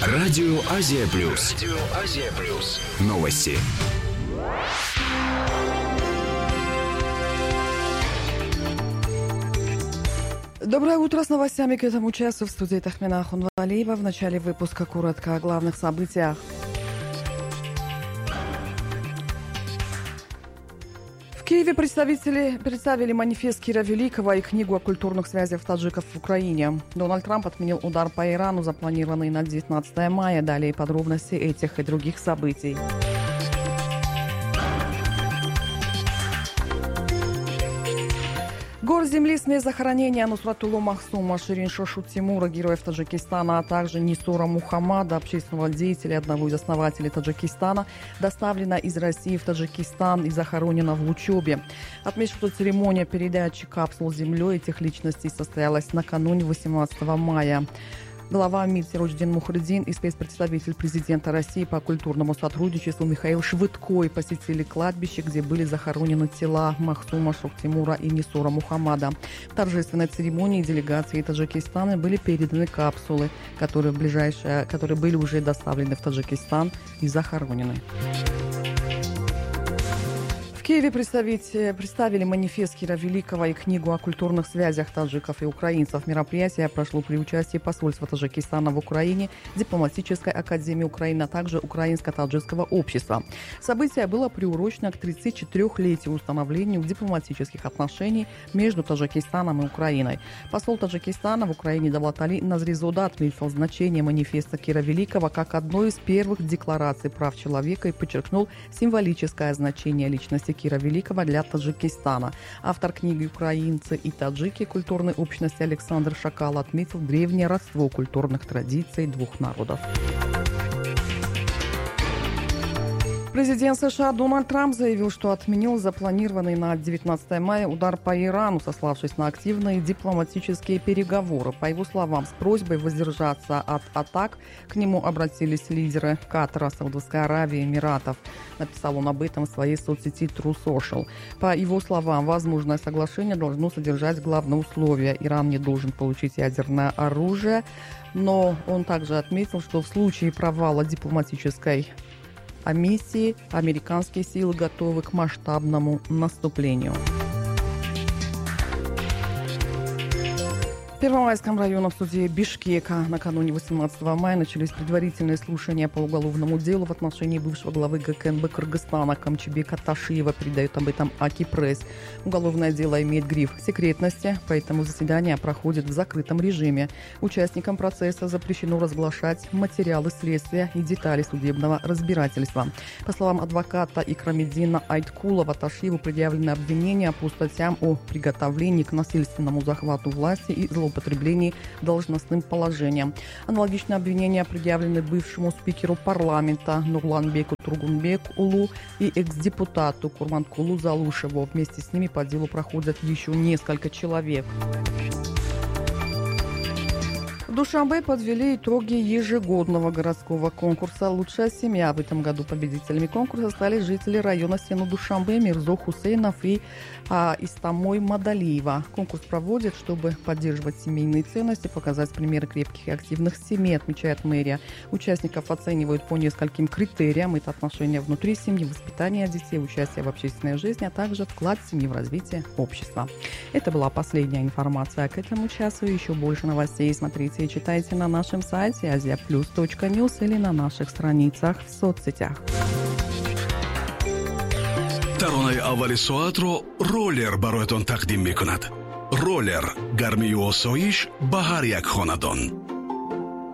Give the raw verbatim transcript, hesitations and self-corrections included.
Радио Азия Плюс. Радио Азия Плюс. Новости. Доброе утро, с новостями к этому часу в студии Тахмина Ахунвалиева. В начале выпуска коротко о главных событиях. В Киеве представители представили манифест Кира Великого и книгу о культурных связях таджиков в Украине. Дональд Трамп отменил удар по Ирану, запланированный на девятнадцатое мая. Далее подробности этих и других событий. Гор земли с мест захоронения Нусратулло Махсума, Ширин Шошу Тимура, героев Таджикистана, а также Нисура Мухаммада, общественного деятеля, одного из основателей Таджикистана, доставлена из России в Таджикистан и захоронена в учебе. Отмечу, что церемония передачи капсул с землей этих личностей состоялась накануне восемнадцатого мая. Глава МИД Сиродждин Мухридин и спецпредставитель президента России по культурному сотрудничеству Михаил Швыдкой посетили кладбище, где были захоронены тела Махсума Шоктимура и Нисура Мухаммада. В торжественной церемонии делегации Таджикистана были переданы капсулы, которые, в ближайшее, которые были уже доставлены в Таджикистан и захоронены. В Киеве представили манифест Кира Великого и книгу о культурных связях таджиков и украинцев. Мероприятие прошло при участии посольства Таджикистана в Украине, Дипломатической академии Украины, а также Украинско-таджикского общества. Событие было приурочено к тридцатичетырёхлетию установлению дипломатических отношений между Таджикистаном и Украиной. Посол Таджикистана в Украине Давлат Али Назризода отметил значение манифеста Кира Великого как одной из первых деклараций прав человека и подчеркнул символическое значение личности Кира Великого для Таджикистана. Автор книги «Украинцы и таджики. Культурной общности» Александр Шакал отметил древнее родство культурных традиций двух народов. Президент США Дональд Трамп заявил, что отменил запланированный на девятнадцатое мая удар по Ирану, сославшись на активные дипломатические переговоры. По его словам, с просьбой воздержаться от атак к нему обратились лидеры Катара, Саудовской Аравии, Эмиратов. Написал он об этом в своей соцсети True Social. По его словам, возможное соглашение должно содержать главное условие: Иран не должен получить ядерное оружие. Но он также отметил, что в случае провала дипломатической о миссии американские силы готовы к масштабному наступлению. В Первомайском районе в суде Бишкека накануне восемнадцатого мая начались предварительные слушания по уголовному делу в отношении бывшего главы ГКНБ Кыргызстана Камчыбека Ташиева, передает об этом Аки Пресс. Уголовное дело имеет гриф секретности, поэтому заседание проходит в закрытом режиме. Участникам процесса запрещено разглашать материалы следствия и детали судебного разбирательства. По словам адвоката Икрамиддина Айткулова, Ташиеву предъявлены обвинения по статьям о приготовлении к насильственному захвату власти и злоупотреблении употреблении должностным положением. Аналогичные обвинения предъявлены бывшему спикеру парламента Нурланбеку Тургунбек-Улу и экс-депутату Курманкулу Залушеву. Вместе с ними по делу проходят еще несколько человек. В Душанбе подвели итоги ежегодного городского конкурса «Лучшая семья». В этом году победителями конкурса стали жители района Сену-Душанбе Мирзо Хусейнов и а, Истамой Мадалиева. Конкурс проводят, чтобы поддерживать семейные ценности, показать примеры крепких и активных семей, отмечает мэрия. Участников оценивают по нескольким критериям. Это отношения внутри семьи, воспитание детей, участие в общественной жизни, а также вклад семьи в развитие общества. Это была последняя информация к этому часу. Еще больше новостей смотрите и читайте на нашем сайте азия плюс точка ньюс или на наших страницах в соцсетях. таронаи аввали соатро роллер бароятон тақдим мекунад. роллер гармию осоиш ба ҳар як хонадон.